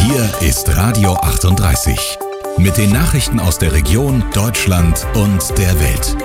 Hier ist Radio 38 mit den Nachrichten aus der Region, Deutschland und der Welt.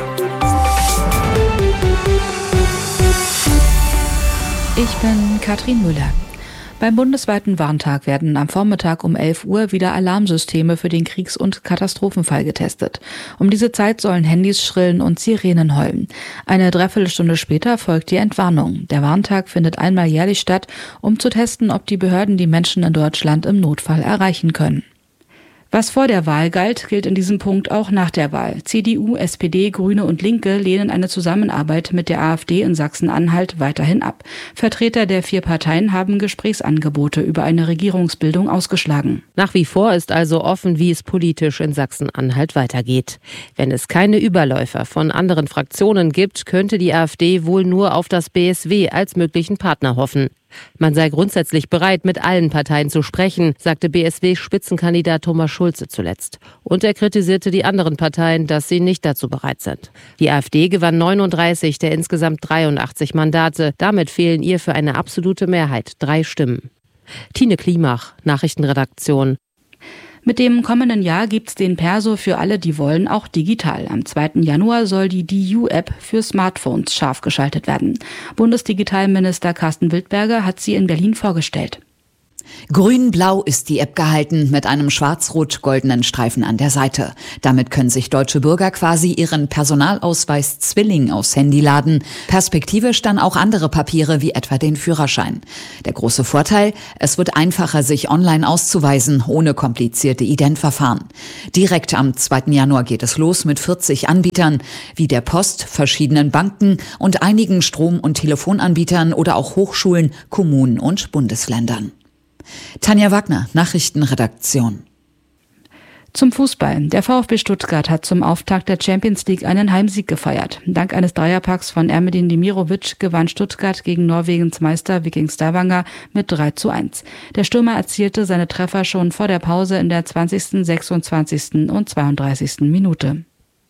Ich bin Katrin Müller. Beim bundesweiten Warntag werden am Vormittag um 11 Uhr wieder Alarmsysteme für den Kriegs- und Katastrophenfall getestet. Um diese Zeit sollen Handys schrillen und Sirenen heulen. Eine Dreiviertelstunde später folgt die Entwarnung. Der Warntag findet einmal jährlich statt, um zu testen, ob die Behörden die Menschen in Deutschland im Notfall erreichen können. Was vor der Wahl galt, gilt in diesem Punkt auch nach der Wahl. CDU, SPD, Grüne und Linke lehnen eine Zusammenarbeit mit der AfD in Sachsen-Anhalt weiterhin ab. Vertreter der 4 Parteien haben Gesprächsangebote über eine Regierungsbildung ausgeschlagen. Nach wie vor ist also offen, wie es politisch in Sachsen-Anhalt weitergeht. Wenn es keine Überläufer von anderen Fraktionen gibt, könnte die AfD wohl nur auf das BSW als möglichen Partner hoffen. Man sei grundsätzlich bereit, mit allen Parteien zu sprechen, sagte BSW-Spitzenkandidat Thomas Schulze zuletzt. Und er kritisierte die anderen Parteien, dass sie nicht dazu bereit sind. Die AfD gewann 39 der insgesamt 83 Mandate. Damit fehlen ihr für eine absolute Mehrheit 3 Stimmen. Tine Klimach, Nachrichtenredaktion. Mit dem kommenden Jahr gibt's den Perso für alle, die wollen, auch digital. Am 2. Januar soll die DU-App für Smartphones scharf geschaltet werden. Bundesdigitalminister Carsten Wildberger hat sie in Berlin vorgestellt. Grün-blau ist die App gehalten mit einem schwarz-rot-goldenen Streifen an der Seite. Damit können sich deutsche Bürger quasi ihren Personalausweis Zwilling aufs Handy laden. Perspektivisch dann auch andere Papiere wie etwa den Führerschein. Der große Vorteil, es wird einfacher, sich online auszuweisen, ohne komplizierte Identverfahren. Direkt am 2. Januar geht es los mit 40 Anbietern, wie der Post, verschiedenen Banken und einigen Strom- und Telefonanbietern oder auch Hochschulen, Kommunen und Bundesländern. Tanja Wagner, Nachrichtenredaktion. Zum Fußball. Der VfB Stuttgart hat zum Auftakt der Champions League einen Heimsieg gefeiert. Dank eines Dreierpacks von Ermedin Demirovic gewann Stuttgart gegen Norwegens Meister Viking Stavanger mit 3:1. Der Stürmer erzielte seine Treffer schon vor der Pause in der 20., 26. und 32. Minute.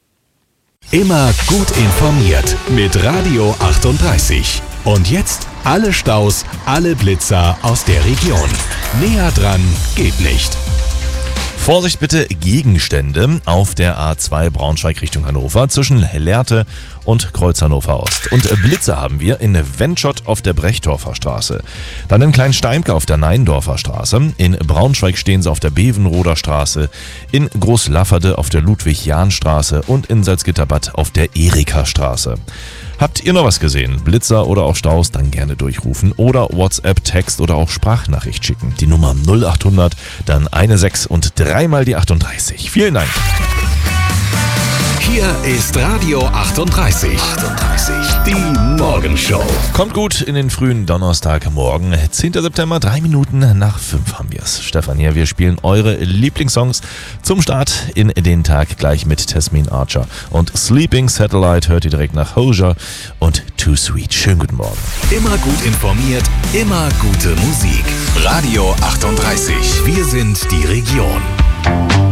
Immer gut informiert mit Radio 38. Und jetzt alle Staus, alle Blitzer aus der Region. Näher dran geht nicht. Vorsicht bitte, Gegenstände auf der A2 Braunschweig Richtung Hannover zwischen Lehrte und Kreuz Hannover Ost. Und Blitze haben wir in Wendschott auf der Brechdorfer Straße. Dann in Kleinsteimke auf der Neindorfer Straße. In Braunschweig stehen sie auf der Bevenroder Straße. In Großlafferde auf der Ludwig-Jahn-Straße und in Salzgitterbad auf der Erika-Straße. Habt ihr noch was gesehen? Blitzer oder auch Staus? Dann gerne durchrufen oder WhatsApp, Text oder auch Sprachnachricht schicken. Die Nummer 0800, dann 16 und 3 mal die 38. Vielen Dank. Hier ist Radio 38. Die Morgenshow. Kommt gut in den frühen Donnerstagmorgen. 10. September, 3 Minuten nach 5 haben wir es. Stefan hier, wir spielen eure Lieblingssongs zum Start in den Tag gleich mit Tasmin Archer. Und Sleeping Satellite hört ihr direkt nach Hozier und Too Sweet. Schönen guten Morgen. Immer gut informiert, immer gute Musik. Radio 38. Wir sind die Region.